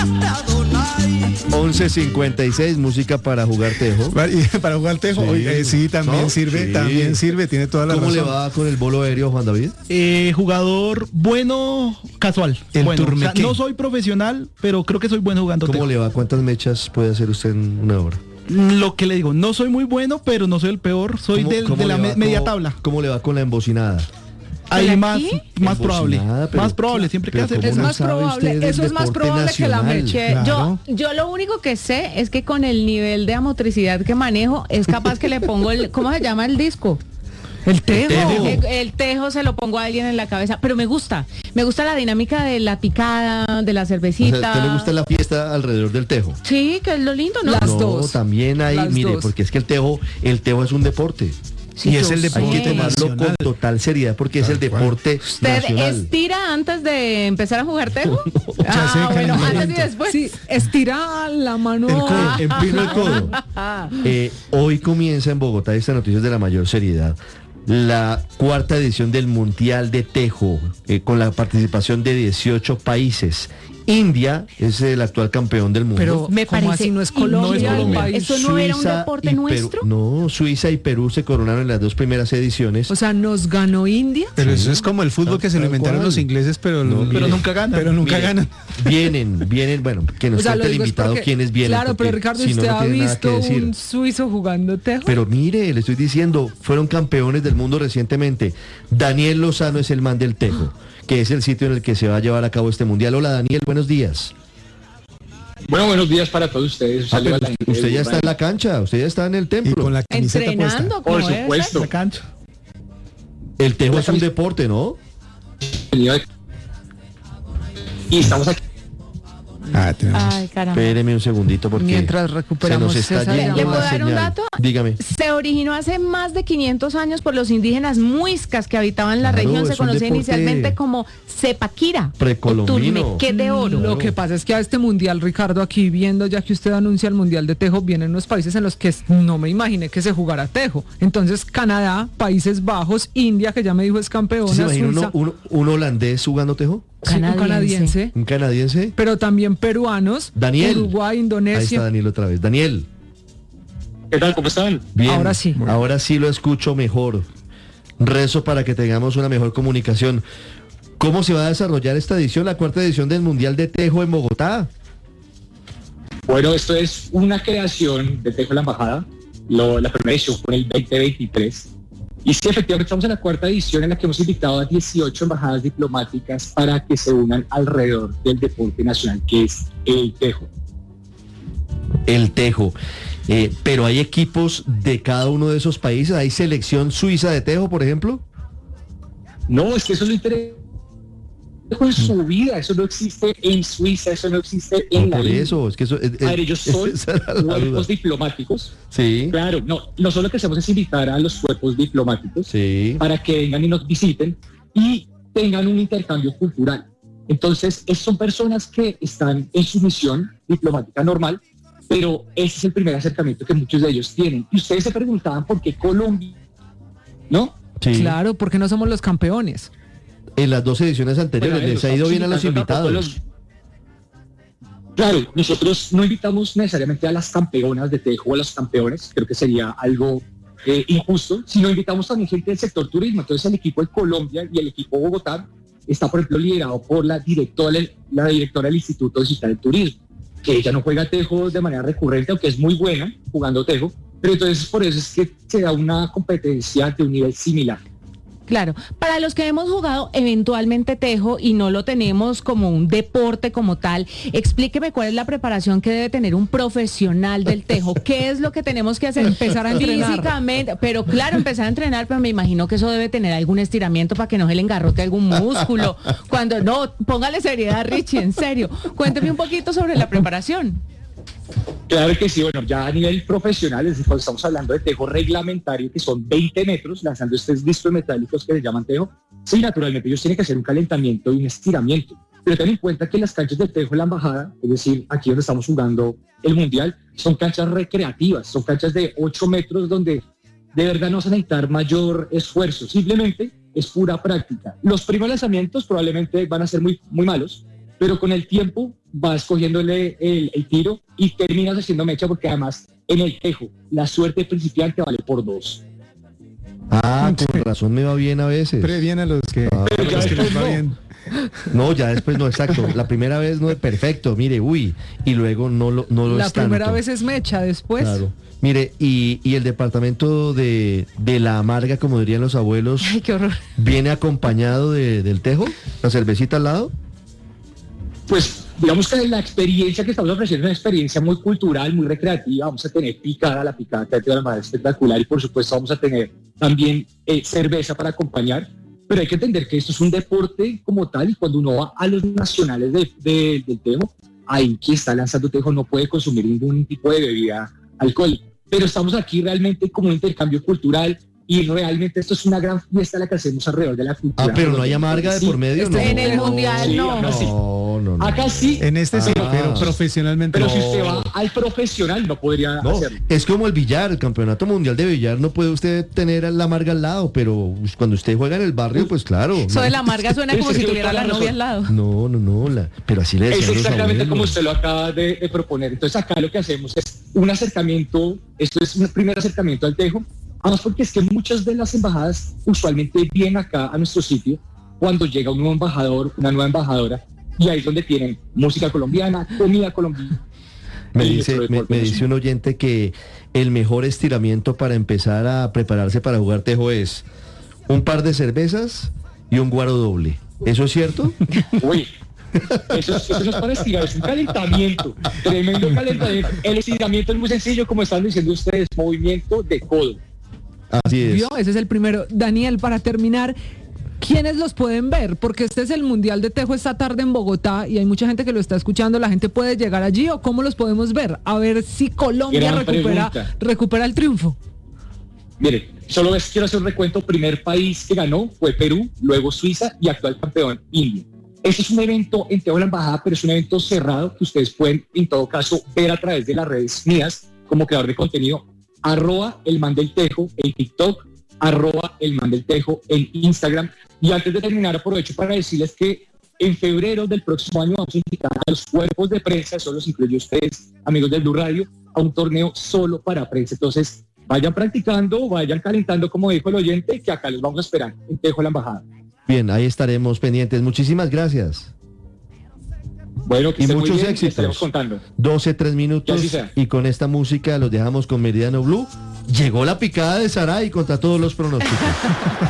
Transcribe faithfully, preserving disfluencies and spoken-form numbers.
once cincuenta y seis, música para jugar tejo. Para jugar tejo, Sí, oye, eh, sí también ¿no? sirve, Sí. también sirve, tiene toda la ¿Cómo razón. le va con el bolo aéreo, Juan David? Eh, jugador bueno, casual. El bueno, o sea, turmequé. no soy profesional, pero creo que soy bueno jugando ¿Cómo tejo. le va? ¿Cuántas mechas puede hacer usted en una hora? Lo que le digo, no soy muy bueno, pero no soy el peor, soy ¿Cómo- del- cómo de la le va me- media con- tabla. ¿Cómo le va con la embocinada? Ahí ¿Con más, aquí? más probable, Embocinada, pero- más probable, siempre que pero hacer ¿cómo Es no más sabe usted probable, del eso es más deporte probable que la nacional? meche. Claro. Yo, yo lo único que sé es que con el nivel de amotricidad que manejo, es capaz que le pongo el, ¿cómo se llama el disco? el tejo. tejo. El, el tejo se lo pongo a alguien en la cabeza, pero me gusta, me gusta la dinámica de la picada, de la O sea, cervecita. ¿a usted le gusta la fiesta alrededor del tejo? Sí, que es lo lindo, ¿no? Las no, dos. también hay, Las mire, dos. porque es que el tejo, el tejo es un deporte. Sí, y es yo el sé. Hay que deporte tomarlo nacional. con total seriedad porque es el Tal cual. deporte ¿Usted nacional. estira antes de empezar a jugar tejo? Ya sé, Ah, bueno, antes y calentamiento. después. Sí, estira la mano. El codo. Empino el codo. Eh, hoy comienza en Bogotá, esta noticia es de la mayor seriedad, la cuarta edición del Mundial de Tejo, eh, con la participación de dieciocho países. India es el actual campeón del mundo. Pero Me ¿cómo parece así no es inmenso. Colombia? No es el Colombia. país? Eso no era un Suiza deporte y Perú- nuestro. no, Suiza y Perú se coronaron en las dos primeras ediciones. O sea, nos ganó India. Pero eso es como el fútbol que se lo Tal inventaron cual. los ingleses, pero, No, pero mire, nunca ganan. Pero nunca Mire, ganan. Vienen, vienen, bueno, que nos O sea, cuente lo el digo es invitado porque- quiénes vienen. Claro, porque pero Ricardo, si no, ¿usted no ha tiene nada que visto decir. un suizo jugando tejo? Pero mire, le estoy diciendo, fueron campeones del mundo recientemente. Daniel Lozano es el man del tejo, que es el sitio en el que se va a llevar a cabo este mundial. Hola Daniel, buenos días. Bueno, buenos días para todos ustedes. Un Ah, saludo pero a la gente usted de ya está en la cancha, usted ya está en el Y templo. con la camiseta Entrenando, Por como debe supuesto. La cancha. El tejo La es un camisa- deporte, ¿no? Y estamos aquí. Ah, tenemos. ser. Ay, caramba. Espéreme un segundito porque Mientras se recuperamos nos está esa yendo ¿Le la puedo dar un señal. dato? Dígame. Se originó hace más de quinientos años por los indígenas muiscas que habitaban la Claro, región. es Se un conocía deporte inicialmente como Cepaquira. precolombino. o Turmequé de oro. Lo que pasa es que a este mundial, Ricardo, aquí viendo ya que usted anuncia el mundial de tejo, vienen unos países en los que no me imaginé que se jugara tejo. Entonces, Canadá, Países Bajos, India, que ya me dijo es campeona, ¿Se imagina Suiza, uno, un, un holandés jugando tejo? sí, un Canadiense. canadiense, ¿Un canadiense? pero también peruanos, Daniel. Uruguay, Ahí está Indonesia. Daniel otra vez. Daniel. ¿Qué tal? ¿Cómo están? Bien, Ahora sí. Ahora sí lo escucho mejor. Rezo para que tengamos una mejor comunicación. ¿Cómo se va a desarrollar esta edición, la cuarta edición del Mundial de Tejo en Bogotá? Bueno, esto es una creación de Tejo la Embajada. Lo- la primera edición fue en el veinte veintitrés. Y sí, efectivamente, estamos en la cuarta edición en la que hemos invitado a dieciocho embajadas diplomáticas para que se unan alrededor del deporte nacional, que es el tejo. El Tejo. Eh, pero hay equipos de cada uno de esos países. ¿Hay selección suiza de Tejo, por ejemplo? No, es que eso es lo interesante. En su vida, eso no existe en Suiza, eso no existe en No, la por India. eso, es que eso... es- A ver, ellos son esa era la duda. cuerpos diplomáticos. Sí, Claro, no, nosotros lo que hacemos es invitar a los cuerpos diplomáticos sí. para que vengan y nos visiten y tengan un intercambio cultural. Entonces, es- son personas que están en su misión diplomática normal, pero ese es el primer acercamiento que muchos de ellos tienen. Y ustedes se preguntaban por qué Colombia, ¿no? Sí. Claro, porque no somos los campeones. En las dos ediciones anteriores Bueno, les ha ido bien a los estamos invitando invitados. tampoco los- Claro, nosotros no invitamos necesariamente a las campeonas de tejo o a los campeones, creo que sería algo eh, injusto, sino invitamos también gente del sector turismo. Entonces el equipo de Colombia y el equipo Bogotá está, por ejemplo, liderado por la directora, la directora del Instituto Digital del Turismo, que ella no juega tejo de manera recurrente, aunque es muy buena jugando tejo, pero entonces por eso es que se da una competencia de un nivel similar. Claro, para los que hemos jugado eventualmente tejo y no lo tenemos como un deporte como tal, explíqueme cuál es la preparación que debe tener un profesional del tejo. ¿Qué es lo que tenemos que hacer? Empezar a entrenar. Físicamente, pero claro, empezar a entrenar, pero me imagino que eso debe tener algún estiramiento para que no se le engarrote algún músculo. Cuando no, póngale seriedad, Richie, en serio. Cuénteme un poquito sobre la preparación. Claro que sí, bueno, ya a nivel profesional, es decir, cuando estamos hablando de tejo reglamentario, que son veinte metros, lanzando estos discos metálicos que se llaman tejo, sí, naturalmente ellos tienen que hacer un calentamiento y un estiramiento. Pero ten en cuenta que las canchas de tejo en la embajada, es decir, aquí donde estamos jugando el mundial, son canchas recreativas, son canchas de ocho metros donde de verdad no se va a necesitar mayor esfuerzo, simplemente es pura práctica. Los primeros lanzamientos probablemente van a ser muy, muy malos, pero con el tiempo vas cogiéndole el, el tiro y terminas haciendo mecha, porque además en el tejo la suerte de principiante vale por dos. Ah, con razón me va bien a veces. Previene a los que, Ah. a los que les va No. bien. No, ya después no, exacto. La primera vez no es perfecto, mire, uy, y luego no lo, no lo La es tanto. primera vez es mecha, después. Claro. Mire, y, y el departamento de, de la amarga, como dirían los abuelos, Ay, qué horror. ¿viene acompañado de, del tejo? ¿La cervecita al lado? Pues digamos que la experiencia que estamos ofreciendo es una experiencia muy cultural, muy recreativa. Vamos a tener picada, la picada que de la manera espectacular, y por supuesto vamos a tener también eh, cerveza para acompañar. Pero hay que entender que esto es un deporte como tal, y cuando uno va a los nacionales de, de- del tejo, ahí quien está lanzando tejo no puede consumir ningún tipo de bebida alcohólica. Pero estamos aquí realmente como un intercambio cultural, y realmente esto es una gran fiesta la que hacemos alrededor de la cultura. Ah, pero no hay amarga de Sí, por medio, ¿no? En el mundial, sí, no. acá sí. No, no, no. Acá sí, En este sí, Ah. pero profesionalmente pero no. si usted va al profesional no podría No, hacerlo. es como el billar, el campeonato mundial de billar, no puede usted tener la amarga al lado, pero cuando usted juega en el barrio, pues claro. Eso de la amarga suena como Sí, si sí, tuviera toda la la novia razón. al lado. No, no, no, la- pero así le Es decían los exactamente abuelos. como usted lo acaba de, de proponer. Entonces acá lo que hacemos es un acercamiento, esto es un primer acercamiento al tejo, además porque es que muchas de las embajadas usualmente vienen acá a nuestro sitio cuando llega un nuevo embajador, una nueva embajadora, y ahí es donde tienen música colombiana, comida colombiana. Me y dice, nuestro me, deporte me dice nacional. un oyente que el mejor estiramiento para empezar a prepararse para jugar tejo es un par de cervezas y un guaro doble. ¿Eso es cierto? Uy, eso, es- eso no es para estirar, es un calentamiento, tremendo calentamiento. El estiramiento es muy sencillo, como están diciendo ustedes, movimiento de codo. Así es. ¿Vio? Ese es el primero. Daniel, para terminar, ¿quiénes los pueden ver? Porque este es el Mundial de Tejo esta tarde en Bogotá y hay mucha gente que lo está escuchando. ¿La gente puede llegar allí o cómo los podemos ver? A ver si Colombia Gran recupera, pregunta. recupera el triunfo. Mire, solo es, quiero hacer un recuento. Primer país que ganó fue Perú, luego Suiza y actual campeón India. Este es un evento en Tejo de la Embajada, pero es un evento cerrado que ustedes pueden en todo caso ver a través de las redes mías como creador de contenido, arroba el man del tejo en TikTok, arroba el man del tejo en Instagram. Y antes de terminar, aprovecho para decirles que en febrero del próximo año vamos a invitar a los cuerpos de prensa, eso los incluye ustedes, amigos del Blue Radio, a un torneo solo para prensa. Entonces, vayan practicando, vayan calentando, como dijo el oyente, que acá los vamos a esperar en Tejo de la Embajada. Bien, ahí estaremos pendientes. Muchísimas gracias. Bueno, que Y estén muy muchos bien, éxitos. estaremos contando. doce, tres minutos. Que así sea. Y con esta música los dejamos con Meridiano Blue. Llegó la picada de Saray contra todos los pronósticos.